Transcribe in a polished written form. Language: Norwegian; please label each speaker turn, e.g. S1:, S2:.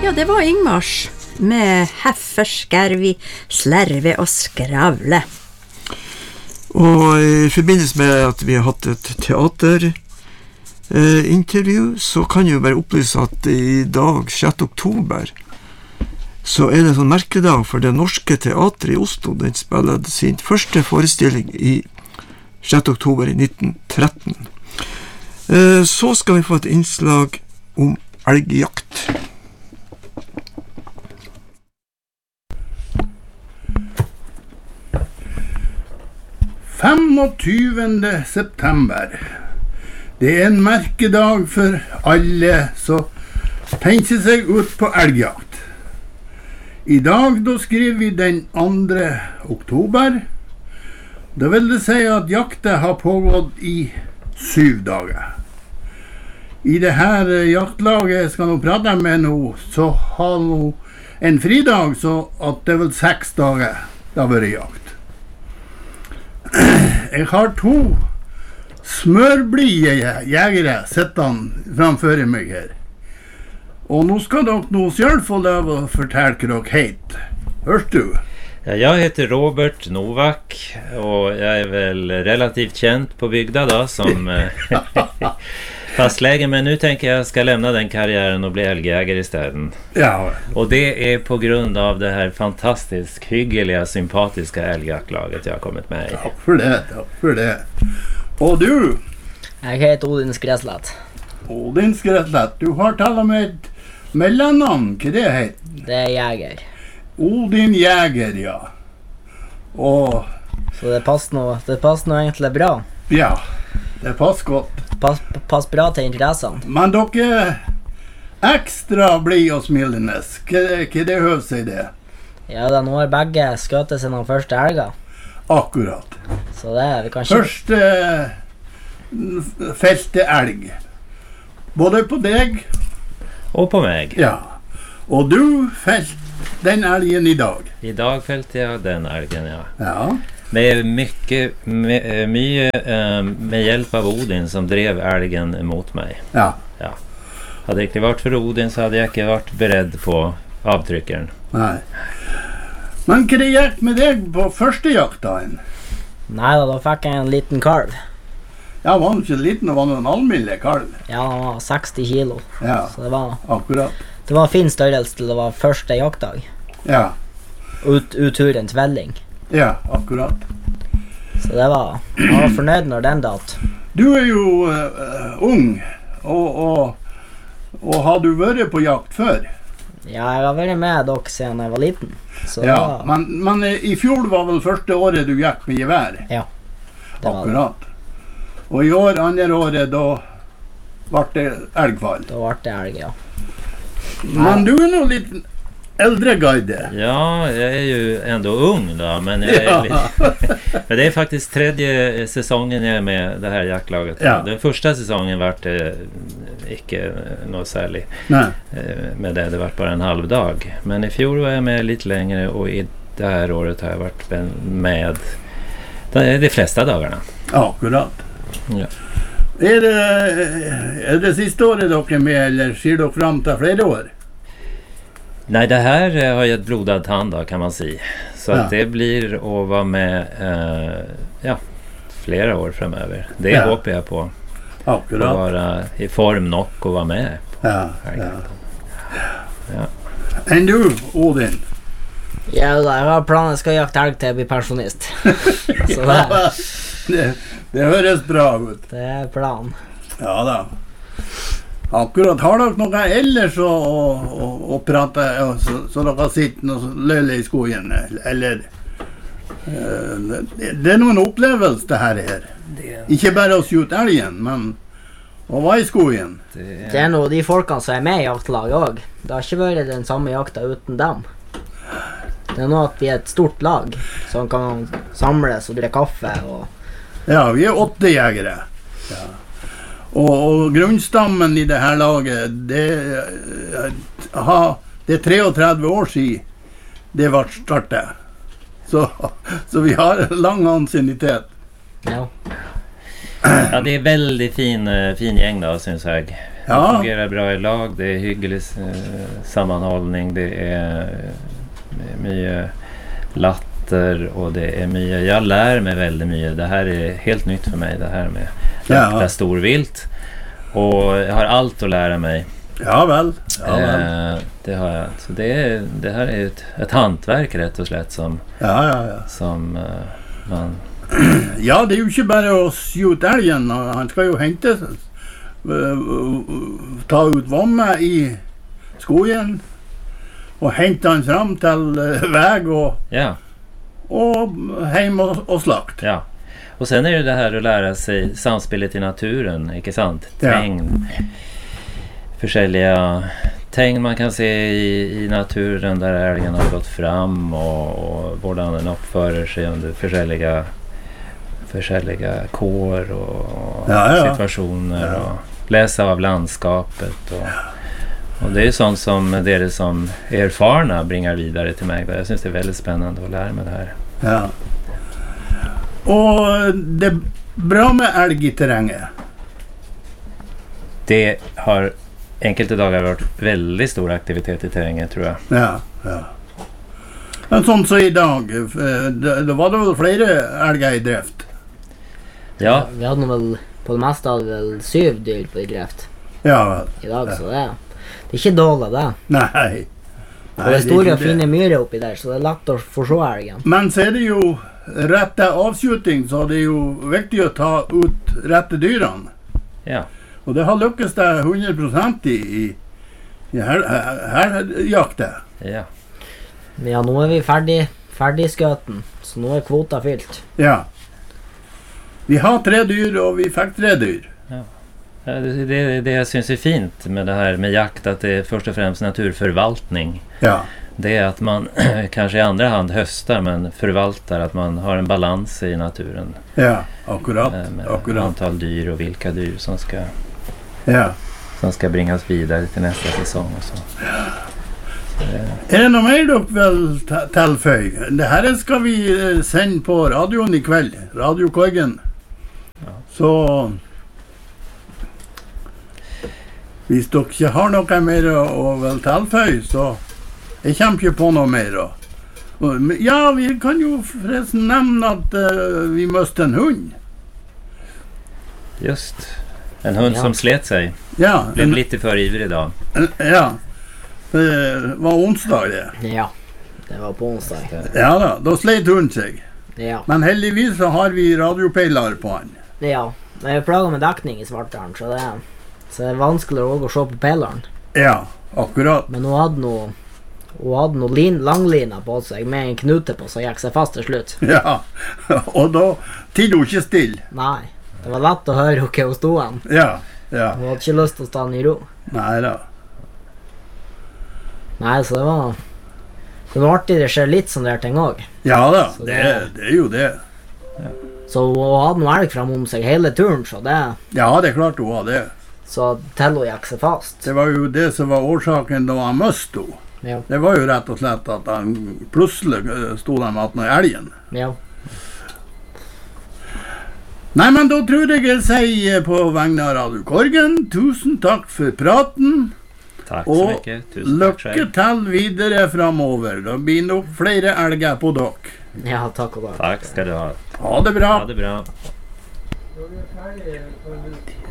S1: Ja, det var Ingmars med Heffer, Skervi, Slerve og Skravle.
S2: Og i forbindelse med at vi har hatt et teaterintervju, så kan jeg jo bare opplyse at i dag, 6. oktober, så er det en sånn merkedag for det norske teatret i Oslo. Den spiller sin første forestilling i 6. oktober i 1913. Så skal vi få et innslag om elgjakt.
S3: Den 25. september. Det er en merkedag for alle som tenker seg ut på elgjakt. I dag da skriver vi den 2. oktober. Da vil det si at jakta har pågått i 7 dager. I det her jaktlaget jeg skal nå prate med nå, så har nå en fridag, så at det er vel 6 dager det har vært jakt. Jeg har 2 smørblide jegere sittende framfor meg her. Og nå skal dere nå selv få lov å fortelle hva dere heter. Hørs du?
S4: Ja, jag heter Robert Novak och jag är väl relativt känd på bygda då som fastläge, men nu tänker jag ska lämna den karriären och bli älgjägare istället.
S3: Ja.
S4: Och det är på grund av det här fantastiskt hyggeliga, sympatiska älgjaktlaget jag har kommit med i.
S3: Takk for det, takk for det. Og du?
S5: Jeg heter Odin Skreslett.
S3: Odin Skreslett, du har talet med et mellannavn, hva det heter?
S5: Det er jeger.
S3: Odin Jeger, ja. Og
S5: Så det passer nå egentlig bra.
S3: ja, det passer godt.
S5: Pass bra til interessene.
S3: Men dere ekstra blir og smilende. Hva det høver seg det?
S5: Ja, da nå har begge skjøtet sine første elger.
S3: Akkurat.
S5: Så det vi kan ikke...
S3: Første felte elg. Både på deg.
S4: Och på mig.
S3: Ja. Og du felt den elgen i dag.
S4: Idag fällde jag den älgen, ja.
S3: Ja.
S4: Med mycket med hjälp av Odin som drev älgen emot mig.
S3: Ja.
S4: Ja. Hade det inte varit för Odin så hade jag inte varit beredd på avtryckeren.
S3: Nei. Men hva det gikk med deg på første jaktdagen?
S5: Nei da fikk jeg en liten kalv.
S3: Ja, var han ikke liten, og var han en almille kalv?
S5: Ja, han var 60 kilo.
S3: Ja,
S5: Så det var
S3: akkurat.
S5: fin størrelse til det var første jaktdag.
S3: Ja,
S5: Utturen tvelling.
S3: ja, akkurat.
S5: Så det var... Jeg var fornøyd når den datt.
S3: Du er jo ung, og har du vært på jakt før?
S5: Ja, jeg har vært med dere siden jeg var liten. Så
S3: Ja,
S5: det var...
S3: men i fjor var vel første året du gikk med gevær?
S5: Ja, det var det.
S3: Akkurat. Og i år, andre året, da ble det elgfall.
S5: Da ble det elg, ja.
S3: Men du er nå litt äldre guide.
S4: Ja, jag är ju ändå ung då, men jag är men det är faktiskt 3:e säsongen jag är med det här jaktlaget.
S3: Ja.
S4: Den första säsongen var det inte något särskilt med det var bara en halv dag. Men i fjol var jag med lite längre och i det här året har jag varit med de flesta dagarna.
S3: Akkurat.
S4: Ja.
S3: Er det siste året dere er med, eller ser dere fram til flere år?
S4: Nej, det här har gett blodad tand då, kan man säga. Så att det blir att vara med flera år framöver. Det hoppas jag på.
S3: Akkurat.
S4: Att vara i form nog och vara med på.
S3: Ja.
S4: Ja.
S3: Enn du, Odin?
S5: Ja, da, jeg har planen jeg skal jakte elg til jeg blir pensjonist. Så
S3: det høres bra ut.
S5: det er planen.
S3: Ja da. Akkurat. Har dere noe ellers å prate, så dere sitter og løler i skogen? Eller det er noen opplevelse det her. Ikke bare å skjute elgen, men å være i skogen.
S5: Det er noe de folkene som er med i jaktlaget også. Det har ikke vært den samme jakta uten dem. Det er noe at vi er et stort lag som kan samles og drikke kaffe.
S3: Ja, vi er 8 jegere. Ja. Og grunnstammen i det her laget, det er 33 år siden det ble startet. Så vi har lang ansiennitet.
S5: Ja.
S4: Ja, det är väldigt fin gäng då, syns jag. Det fungerar bra i lag, det är hyggelig sammanhållning, det är mye latter och det är mye, jag lär mig väldigt mycket. Det här är helt nytt för mig, det här med jakta storvilt, och jag har allt att lära mig.
S3: Ja väl.
S4: Det har jag. Så det här är ett hantverk rätt och slett som som man.
S3: Ja, det är ju inte bara att skjuta älgen, han ska ju hämta ta ut vomma i skogen och hämta han fram till väg och hem och slakt.
S4: Ja. Och sen är det här att lära sig samspelet i naturen, inte sant? Tegn. Försäljliga tegn man kan se i naturen där älgen har gått fram och hur den uppför sig under försäljliga kår och situationer och läsa av landskapet och det är sånt som det som erfarna bringar vidare till mig. Jag syns det är väldigt spännande att lära mig det här.
S3: Ja. Och det är bra med älg i terrängen.
S4: Det har enkelte dagar varit väldigt stor aktivitet i terrängen, tror jag.
S3: Ja. Men sånt så idag, då var det väl flera älgar i drift?
S5: Ja. Vi hade väl på det mesta väl 7 dyr på i drift.
S3: Ja.
S5: Idag så det är inte dåligt det.
S3: Nej.
S5: Och det är stora fina myrer uppe där, så det är lätt att få se älgen.
S3: Men så är det ju rätta avskjutning, så det är ju viktigt att ta ut rätta dyran.
S4: Ja.
S3: Och det har lyckats där 100% i här jakten.
S4: Ja.
S5: Ja, nu är vi färdig sköten, så nu är kvota fyllt.
S3: Ja. Vi har 3 dyr och vi fick 3 dyr.
S4: Ja. Det jag syns är fint med det här med jakt, att det är först och främst naturförvaltning.
S3: Ja.
S4: Det är att man kanske i andra hand höstar men förvaltar, att man har en balans i naturen.
S3: Ja, akkurat.
S4: Med antal dyr och vilka dyr som ska bringas vidare till nästa säsong och så.
S3: Är det något mer du vill tillföj? Det här ska vi sända på radion ikväll, Radiokorgen. Ja. Så hvis du inte har något mer att väl tillföj, så jag kämpar på något mer då. Ja, vi kan ju förresten nämna att vi måste en hund.
S4: Just. En hund som slet sig.
S3: Ja.
S4: Blev lite för ivrig idag.
S3: Ja. Det var onsdag det.
S5: Ja, det var på onsdag.
S3: Ja då slet hund sig.
S5: Ja.
S3: Men heldigvis så har vi radiopejlar på han.
S5: Ja, men jag plagar med dackning i Svartdalen, så det är vanskligare att se på pejlaren.
S3: Ja, akkurat.
S5: Men hon hade nog langlina på sig med en knute på, så jag gick sig fast till slut.
S3: Ja, och då tid inte still.
S5: Nej, det var lätt att höra hur hon stod han.
S3: Ja.
S5: Hon hade inte lust att stanna i ro.
S3: Nej då.
S5: Nej, så det var artigt, det sker lite sån där ting också.
S3: Ja då, det är ju det.
S5: Ja. Så hon hade nog älg framom sig hela turen, så det...
S3: Ja, det är klart hon hade det.
S5: Så Tello gick sig fast.
S3: Det var ju det som var orsaken då han måste då.
S5: Ja.
S3: Det var ju rätt och slett att han plötsligt stod han med att älgen.
S5: Ja.
S3: Nej, men då tror jag säger på vägnar av Radiokorgen, tusen tack för praten.
S4: Tack så mycket. Tusen tack.
S3: Lycka till vidare framöver. Då blir nog flera älgar på dock.
S5: Ja, tack och lov.
S4: Tack ska du ha.
S3: Ha det bra.
S4: Ha det bra.